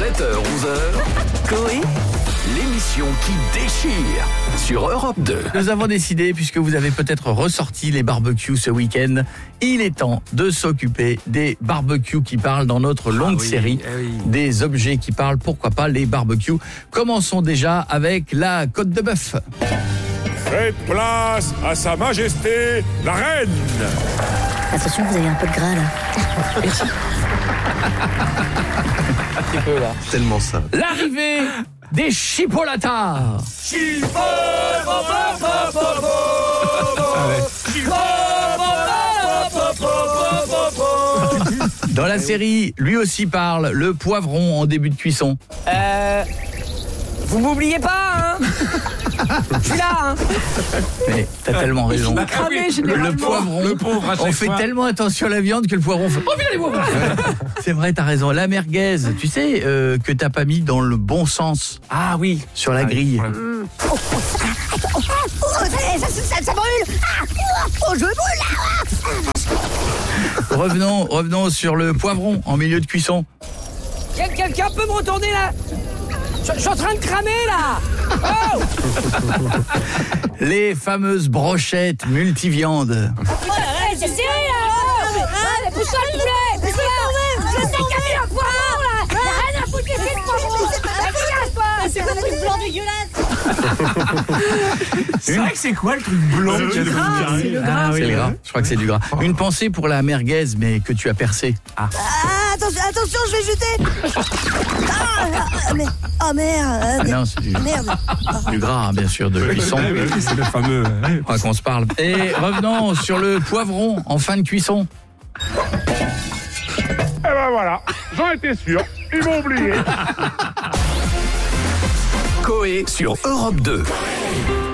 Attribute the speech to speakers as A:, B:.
A: 7h-11h, Coé, l'émission qui déchire sur Europe 2.
B: Nous avons décidé, puisque vous avez peut-être ressorti les barbecues ce week-end, il est temps de s'occuper des barbecues qui parlent dans notre longue série. Des objets qui parlent, pourquoi pas les barbecues. Commençons déjà avec la côte de bœuf.
C: Faites place à sa majesté, la reine.
D: Attention, vous avez un peu de gras là.
B: Merci. Un petit peu là.
E: Tellement ça.
B: L'arrivée des chipolatas. Dans la série, lui aussi parle, le poivron en début de cuisson.
F: Vous m'oubliez pas, hein? Je suis là, hein?
B: Mais t'as tellement raison. Le poivron,
E: le pauvre, à chaque
B: on fait
E: fois.
B: tellement attention à la viande que le poivron fait... Oh, viens les poivrons. C'est vrai, t'as raison. La merguez, tu sais que t'as pas mis dans le bon sens.
E: Ah oui.
B: Sur la grille.
D: Ça brûle. Oh, je brûle.
B: Revenons sur le poivron en milieu de cuisson.
F: Quelqu'un peut me retourner là? Je suis en train de cramer là! Oh!
B: Les fameuses brochettes multiviandes.
D: C'est serré là. Allez, pousse-toi le poulet. Je sais qu'il y a un poivron là. Y'a rien à foutre les filles de poivron. C'est quoi ce truc blanc dégueulasse?
E: C'est vrai que c'est quoi le truc blanc?
D: C'est le gras.
B: C'est le gras. Je crois que c'est du gras. Une pensée pour la merguez, mais que tu as percée.
D: Attention, je vais jeter. Oh merde.
B: Non, c'est
D: Merde.
B: du gras, hein, bien sûr, de cuisson.
E: Oui, c'est le fameux.
B: Je crois qu'on se parle. Et revenons sur le poivron en fin de cuisson.
C: Eh ben voilà, j'en étais sûr, ils m'ont oublié.
A: Coé sur Europe 2.